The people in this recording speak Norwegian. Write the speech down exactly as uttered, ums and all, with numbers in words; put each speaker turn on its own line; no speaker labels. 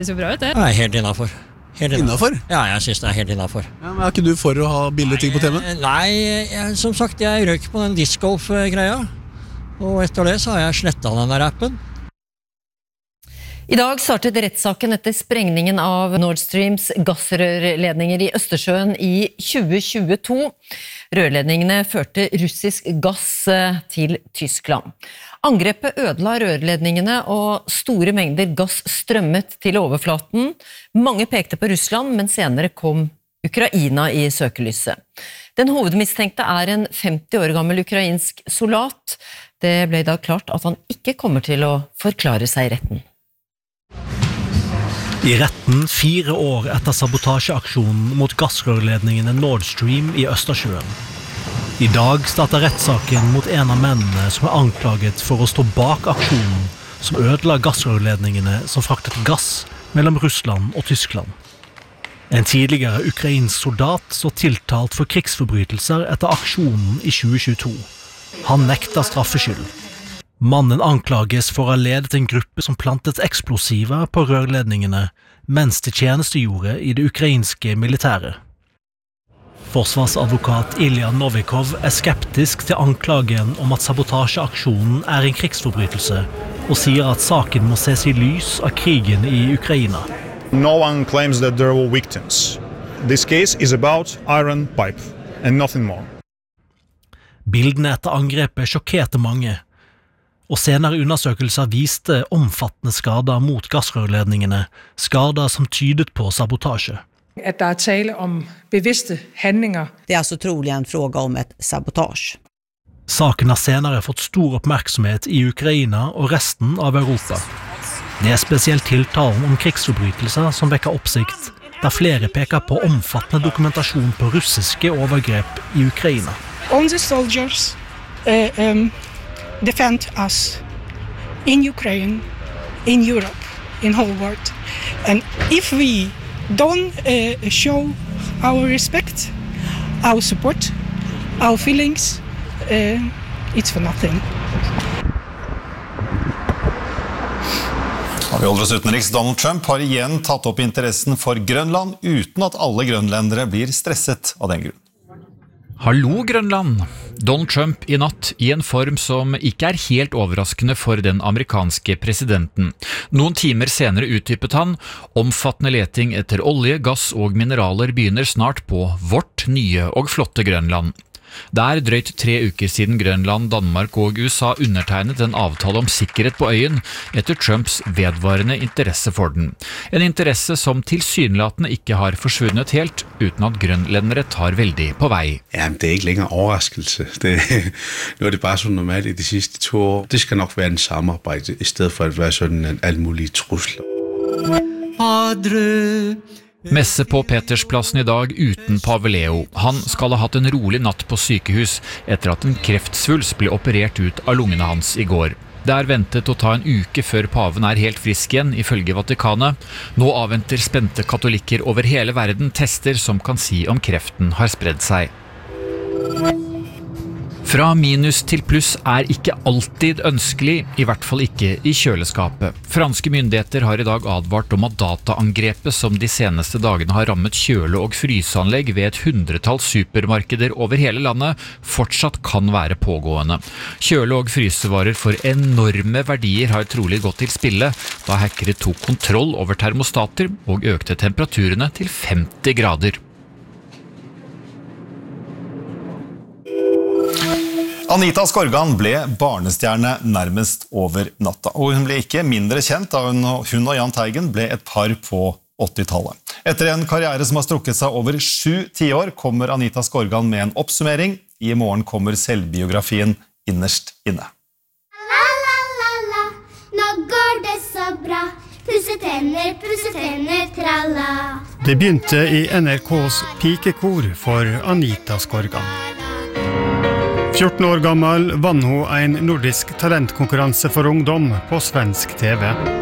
Det ser bra ut, det.
Jeg er helt innenfor. Helt
Innenfor?
Ja, jeg synes det er helt innenfor.
Ja, men er ikke du for å ha billige ting på T V?
Nei, jeg, som sagt, jeg røk på den discgolf-greia. Og etter det så har jeg slettet den der appen.
I dag startet rettssaken etter sprengningen av Nord Streams gassrørledninger i Østersjøen i tjue tjueto. Rørledningene førte russisk gass til Tyskland. Angrepet ødela rørledningene, og store mengder gass strømmet til overflaten. Mange pekte på Russland, men senere kom Ukraina i søkelyset. Den hovedmistenkte er en femti år gammel ukrainsk soldat. Det ble da klart at han ikke kommer til å forklare seg i retten.
I retten fire år etter sabotasjeaksjonen mot gassrørledningene Nord Stream i Østersjøen. I dag starter rettssaken mot en av mennene som er anklaget for å stå bak aksjonen som ødela gassrørledningene som fraktet gass mellom Russland og Tyskland. En tidligere ukrainsk soldat står tiltalt for krigsforbrytelser etter aksjonen i tjue tjueto. Han nekter straffskyld. Mannen anklages for å ha ledet en gruppe som plantet eksplosiver på rørledningene mens de tjenestegjorde i det ukrainske militæret. Forsvarsadvokat Ilja Novikov er skeptisk til anklagen om at sabotasjeaksjonen er en krigsforbrytelse, og sier at saken må ses i lys av krigen i Ukraina.
No one claims that there were victims. This case is about iron pipe and nothing more.
Bildene etter angrepet sjokkerte mange, og senere undersøkelser viste omfattende skader mot gassrørledningene, skader som tydet på sabotasje.
At det er tale om bevidste handlinger.
Det er altså trolig en fråga om et sabotage.
Saken har senere fått stor oppmerksomhet i Ukraina og resten av Europa. Det er spesielt tiltalen om krigsforbrytelser som vekker oppsikt, der flere peker på omfattende dokumentasjon på russiske overgrep i Ukraina.
Onze soldiers uh, um, defend us in Ukraine, in Europe, in whole world. And if we don't uh, show our respect, our support, our feelings, uh, it's for nothing.
Vi holder oss utenriks. Donald Trump har igjen tatt opp interessen for Grønland uten at alle grønlendere blir stresset av den grunn.
Hallo Grønland! Donald Trump i natt i en form som ikke er helt overraskende for den amerikanske presidenten. Noen timer senere uttypet han, omfattende leting etter olje, gass og mineraler begynner snart på vårt nye og flotte Grønland. Det er drøyt tre uker siden Grønland, Danmark og U S A undertegnet en avtale om sikkerhet på øyen etter Trumps vedvarende interesse for den. En interesse som tilsynelatende ikke har forsvunnet helt, uten at grønlendere tar veldig på vei.
Ja, men det er ikke længere overraskelse. Det, nu er det bare så normalt i de sidste to år. Det skal nok være en samarbejde, i stedet for at være sådan en alle mulige trusler.
Padre... Messe på Petersplassen i dag uten Pave Leo. Han skal ha hatt en rolig natt på sykehus etter at en kreftsvulst ble operert ut av lungene hans i går. Det er ventet å ta en uke før paven er helt frisk igjen, ifølge Vatikanet. Nå avventer spente katolikker over hele verden tester som kan si om kreften har spredd seg. Fra minus til pluss er ikke alltid ønskelig, i hvert fall ikke i kjøleskapet. Franske myndigheter har i dag advart om at dataangrepet som de seneste dagene har rammet kjøle- og fryseanlegg ved et hundretall supermarkeder over hele landet, fortsatt kan være pågående. Kjøle- og frysevarer for enorme verdier har trolig gått til spille, da hackere tok kontroll over termostater og økte temperaturene til femti grader.
Anita Skorgan ble barnestjerne nærmest over natta, og hun ble ikke mindre kjent da hun og Jahn Teigen ble et par på åttitallet. Etter en karriere som har strukket seg over sju tiår, kommer Anita Skorgan med en oppsummering. I morgen kommer selvbiografien Innerst inne.
La la la la, nå går det så bra. Pusse tenner, pusse tenner, tralla.
Det begynte i N R K's pikekor for Anita Skorgan. fjorten år gammel vann hun en nordisk talentkonkurranse for ungdom på svensk T V.